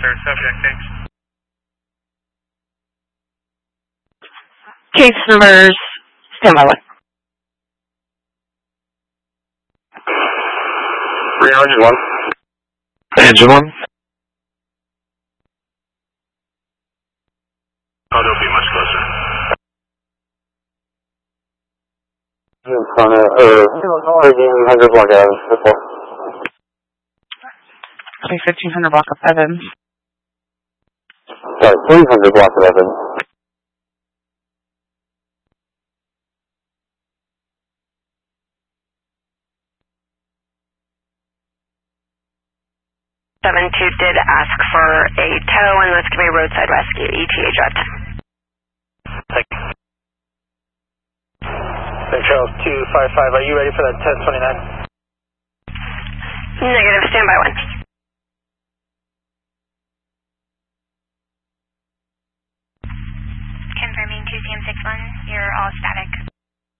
sir. Subject, thanks. Case numbers, stand by 1. 301. Engine 1. Oh, they'll be much closer. In front of, 100 block Evans, 1500 block of Evans. Sorry, 300 block of Evans. Did ask for a tow, and that's going to be a roadside rescue, ETA drive time. Thank you. St. Charles 255, are you ready for that 1029? Negative, stand by 1.